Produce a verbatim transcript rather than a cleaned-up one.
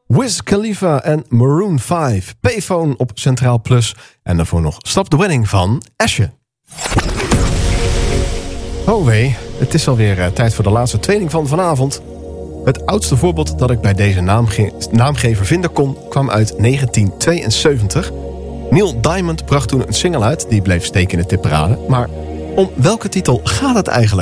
Wiz Khalifa en Maroon vijf. Payphone op Centraal Plus. En daarvoor nog Stop the Wedding van Asje. Oh wee, het is alweer uh, tijd voor de laatste training van vanavond. Het oudste voorbeeld dat ik bij deze naamge- naamgever vinden kon... kwam uit negentien tweeënzeventig. Neil Diamond bracht toen een single uit... die bleef steken in de tipparade. Maar om welke titel gaat het eigenlijk?